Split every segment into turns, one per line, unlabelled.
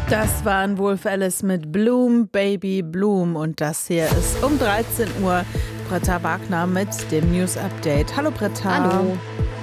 Das waren Wolf Alice mit Bloom, Baby Bloom. Und das hier ist um 13 Uhr Britta Wagner mit dem News Update. Hallo Britta.
Hallo.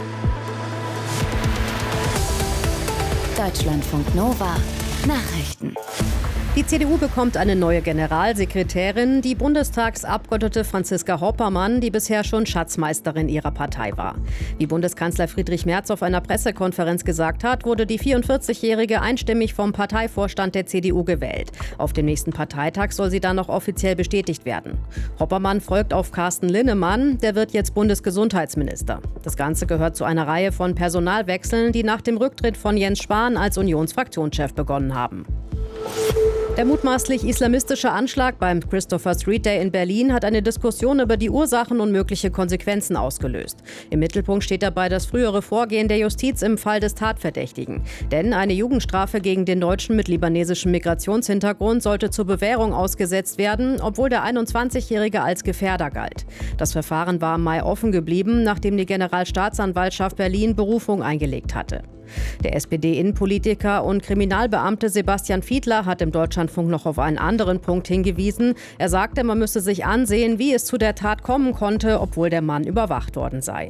Deutschlandfunk Nova Nachrichten. Die CDU bekommt eine neue Generalsekretärin, die Bundestagsabgeordnete Franziska Hoppermann, die bisher schon Schatzmeisterin ihrer Partei war. Wie Bundeskanzler Friedrich Merz auf einer Pressekonferenz gesagt hat, wurde die 44-Jährige einstimmig vom Parteivorstand der CDU gewählt. Auf dem nächsten Parteitag soll sie dann noch offiziell bestätigt werden. Hoppermann folgt auf Carsten Linnemann, der wird jetzt Bundesgesundheitsminister. Das Ganze gehört zu einer Reihe von Personalwechseln, die nach dem Rücktritt von Jens Spahn als Unionsfraktionschef begonnen haben. Der mutmaßlich islamistische Anschlag beim Christopher Street Day in Berlin hat eine Diskussion über die Ursachen und mögliche Konsequenzen ausgelöst. Im Mittelpunkt steht dabei das frühere Vorgehen der Justiz im Fall des Tatverdächtigen. Denn eine Jugendstrafe gegen den Deutschen mit libanesischem Migrationshintergrund sollte zur Bewährung ausgesetzt werden, obwohl der 21-Jährige als Gefährder galt. Das Verfahren war im Mai offen geblieben, nachdem die Generalstaatsanwaltschaft Berlin Berufung eingelegt hatte. Der SPD-Innenpolitiker und Kriminalbeamte Sebastian Fiedler hat im Deutschlandfunk noch auf einen anderen Punkt hingewiesen. Er sagte, man müsse sich ansehen, wie es zu der Tat kommen konnte, obwohl der Mann überwacht worden sei.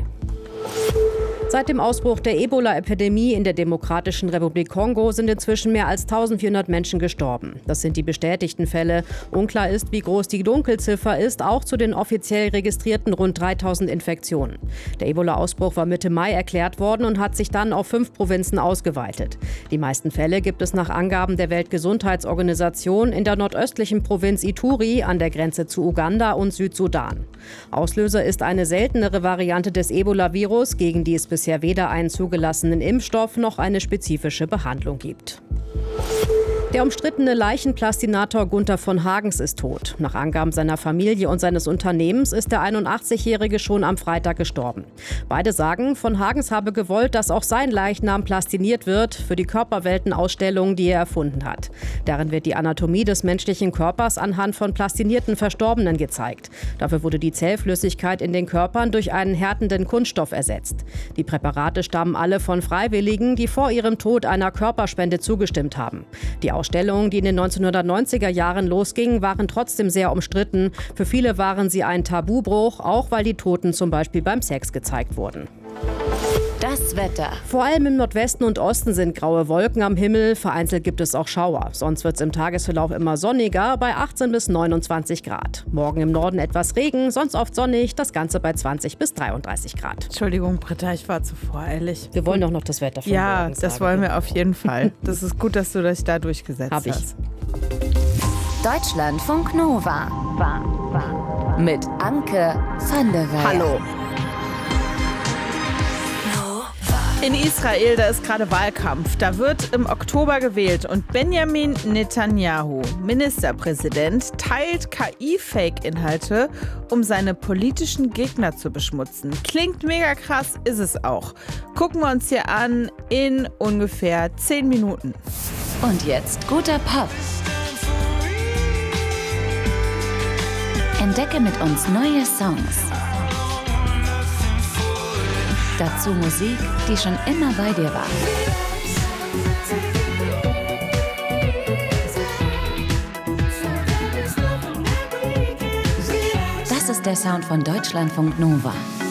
Seit dem Ausbruch der Ebola-Epidemie in der Demokratischen Republik Kongo sind inzwischen mehr als 1400 Menschen gestorben. Das sind die bestätigten Fälle. Unklar ist, wie groß die Dunkelziffer ist, auch zu den offiziell registrierten rund 3000 Infektionen. Der Ebola-Ausbruch war Mitte Mai erklärt worden und hat sich dann auf 5 Provinzen ausgeweitet. Die meisten Fälle gibt es nach Angaben der Weltgesundheitsorganisation in der nordöstlichen Provinz Ituri an der Grenze zu Uganda und Südsudan. Auslöser ist eine seltenere Variante des Ebola-Virus, gegen die es bisher weder einen zugelassenen Impfstoff noch eine spezifische Behandlung gibt. Der umstrittene Leichenplastinator Gunther von Hagens ist tot. Nach Angaben seiner Familie und seines Unternehmens ist der 81-Jährige schon am Freitag gestorben. Beide sagen, von Hagens habe gewollt, dass auch sein Leichnam plastiniert wird für die Körperweltenausstellung, die er erfunden hat. Darin wird die Anatomie des menschlichen Körpers anhand von plastinierten Verstorbenen gezeigt. Dafür wurde die Zellflüssigkeit in den Körpern durch einen härtenden Kunststoff ersetzt. Die Präparate stammen alle von Freiwilligen, die vor ihrem Tod einer Körperspende zugestimmt haben. Die Ausstellungen, die in den 1990er Jahren losgingen, waren trotzdem sehr umstritten. Für viele waren sie ein Tabubruch, auch weil die Toten zum Beispiel beim Sex gezeigt wurden. Das Wetter.
Vor allem im Nordwesten und Osten sind graue Wolken am Himmel. Vereinzelt gibt es auch Schauer. Sonst wird es im Tagesverlauf immer sonniger bei 18 bis 29 Grad. Morgen im Norden etwas Regen, sonst oft sonnig. Das Ganze bei 20 bis 33 Grad.
Entschuldigung, Britta, ich war zu voreilig.
Wir wollen doch noch das Wetter von
Ja,
morgen sagen.
das wollen wir auf jeden Fall. Das ist gut, dass du dich da durchgesetzt hast.
Deutschlandfunk Nova. Mit Anke van der Weyer.
Hallo. In Israel, da ist gerade Wahlkampf. Da wird im Oktober gewählt und Benjamin Netanyahu, Ministerpräsident, teilt KI-Fake-Inhalte, um seine politischen Gegner zu beschmutzen. Klingt mega krass, ist es auch. Gucken wir uns hier an in ungefähr 10 Minuten.
Und jetzt guter Pop. Entdecke mit uns neue Songs. Dazu Musik, die schon immer bei dir war. Das ist der Sound von Deutschlandfunk Nova.